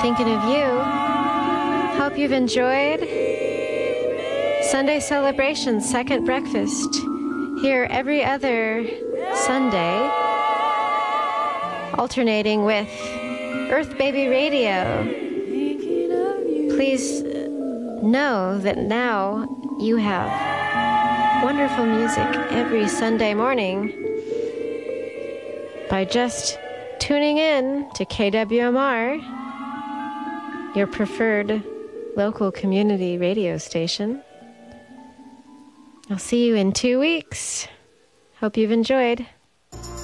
Thinking of you. Hope you've enjoyed Sunday Celebrations Second Breakfast. Here every other Sunday, alternating with Earth Baby Radio. Please know that now you have wonderful music every Sunday morning by just tuning in to KWMR, your preferred local community radio station. I'll see you in 2 weeks. Hope you've enjoyed.